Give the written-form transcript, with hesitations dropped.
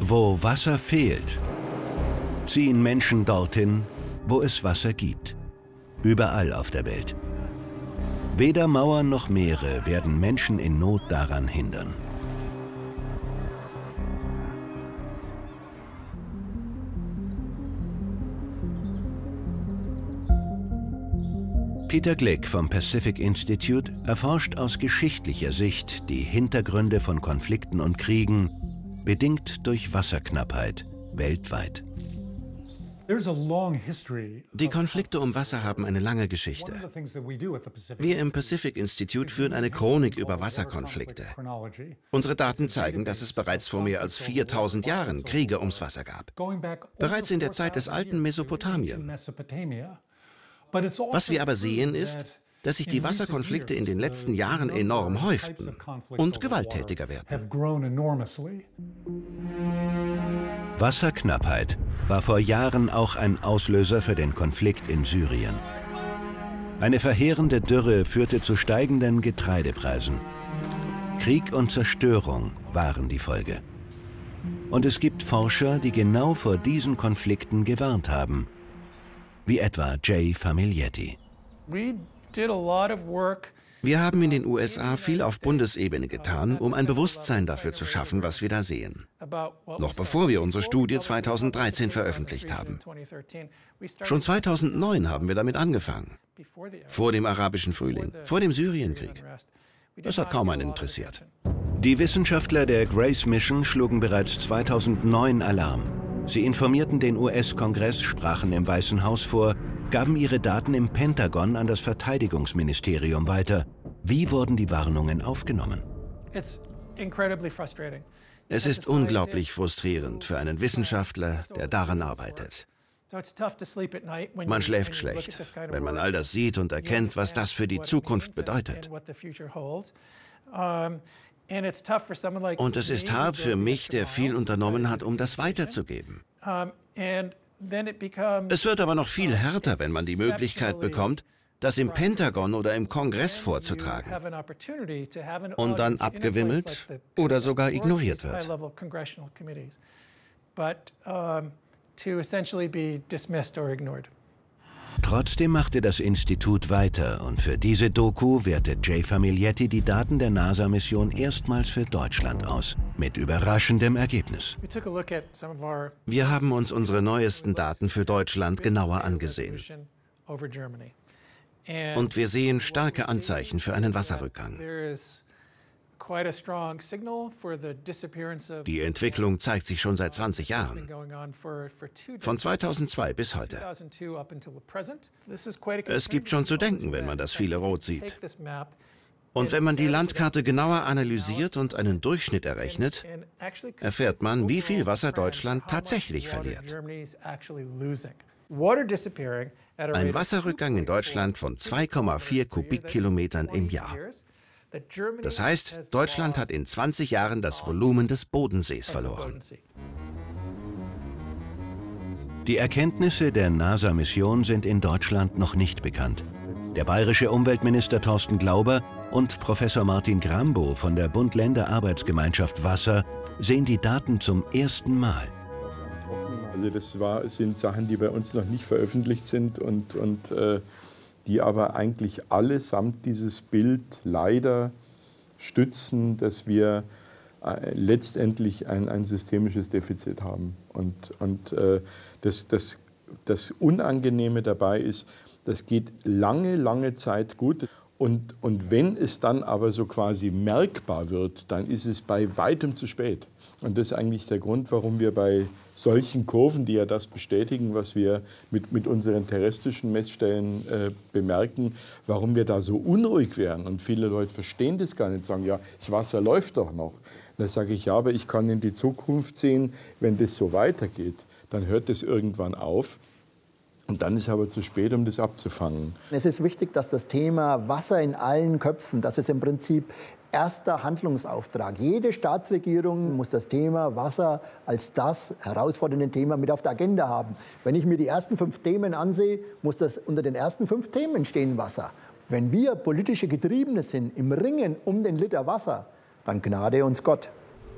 Wo Wasser fehlt, ziehen Menschen dorthin, wo es Wasser gibt. Überall auf der Welt. Weder Mauern noch Meere werden Menschen in Not daran hindern. Peter Glick vom Pacific Institute erforscht aus geschichtlicher Sicht die Hintergründe von Konflikten und Kriegen, bedingt durch Wasserknappheit weltweit. Die Konflikte um Wasser haben eine lange Geschichte. Wir im Pacific Institute führen eine Chronik über Wasserkonflikte. Unsere Daten zeigen, dass es bereits vor mehr als 4000 Jahren Kriege ums Wasser gab. Bereits in der Zeit des alten Mesopotamien. Was wir aber sehen ist, dass sich die Wasserkonflikte in den letzten Jahren enorm häuften und gewalttätiger werden. Wasserknappheit war vor Jahren auch ein Auslöser für den Konflikt in Syrien. Eine verheerende Dürre führte zu steigenden Getreidepreisen. Krieg und Zerstörung waren die Folge. Und es gibt Forscher, die genau vor diesen Konflikten gewarnt haben, wie etwa Jay Famiglietti. Wir haben in den USA viel auf Bundesebene getan, um ein Bewusstsein dafür zu schaffen, was wir da sehen. Noch bevor wir unsere Studie 2013 veröffentlicht haben. Schon 2009 haben wir damit angefangen. Vor dem arabischen Frühling, vor dem Syrienkrieg. Das hat kaum einen interessiert. Die Wissenschaftler der Grace Mission schlugen bereits 2009 Alarm. Sie informierten den US-Kongress, sprachen im Weißen Haus vor, gaben ihre Daten im Pentagon an das Verteidigungsministerium weiter. Wie wurden die Warnungen aufgenommen? Es ist unglaublich frustrierend für einen Wissenschaftler, der daran arbeitet. Man schläft schlecht, wenn man all das sieht und erkennt, was das für die Zukunft bedeutet. Und es ist hart für mich, der viel unternommen hat, um das weiterzugeben. Es wird aber noch viel härter, wenn man die Möglichkeit bekommt, das im Pentagon oder im Kongress vorzutragen und dann abgewimmelt oder sogar ignoriert wird. Trotzdem machte das Institut weiter und für diese Doku wertet Jay Famiglietti die Daten der NASA-Mission erstmals für Deutschland aus, mit überraschendem Ergebnis. Wir haben uns unsere neuesten Daten für Deutschland genauer angesehen. Und wir sehen starke Anzeichen für einen Wasserrückgang. Die Entwicklung zeigt sich schon seit 20 Jahren. Von 2002 bis heute. Es gibt schon zu denken, wenn man das viele Rot sieht. Und wenn man die Landkarte genauer analysiert und einen Durchschnitt errechnet, erfährt man, wie viel Wasser Deutschland tatsächlich verliert. Ein Wasserrückgang in Deutschland von 2,4 Kubikkilometern im Jahr. Das heißt, Deutschland hat in 20 Jahren das Volumen des Bodensees verloren. Die Erkenntnisse der NASA-Mission sind in Deutschland noch nicht bekannt. Der bayerische Umweltminister Thorsten Glauber und Professor Martin Grambo von der Bund-Länder-Arbeitsgemeinschaft Wasser sehen die Daten zum ersten Mal. Also das sind Sachen, die bei uns noch nicht veröffentlicht sind und die aber eigentlich allesamt dieses Bild leider stützen, dass wir letztendlich ein systemisches Defizit haben. Und das Unangenehme dabei ist, das geht lange, lange Zeit gut. Und wenn es dann aber so quasi merkbar wird, dann ist es bei weitem zu spät. Und das ist eigentlich der Grund, warum wir bei solchen Kurven, die ja das bestätigen, was wir mit unseren terrestrischen Messstellen bemerken, warum wir da so unruhig werden. Und viele Leute verstehen das gar nicht, sagen, ja, das Wasser läuft doch noch. Da sage ich, ja, aber ich kann in die Zukunft sehen, wenn das so weitergeht, dann hört das irgendwann auf. Und dann ist aber zu spät, um das abzufangen. Es ist wichtig, dass das Thema Wasser in allen Köpfen, das ist im Prinzip erster Handlungsauftrag. Jede Staatsregierung muss das Thema Wasser als das herausfordernde Thema mit auf der Agenda haben. Wenn ich mir die ersten 5 Themen ansehe, muss das unter den ersten 5 Themen stehen Wasser. Wenn wir politische Getriebene sind im Ringen um den Liter Wasser, dann gnade uns Gott.